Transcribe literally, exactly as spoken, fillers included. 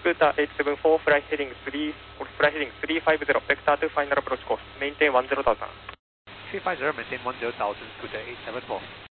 Scooter eight seven four, fly heading three, fly heading three five zero, vector to final approach course, maintain one zero thousand. three five zero, maintain one zero thousand, Scooter eight seven four.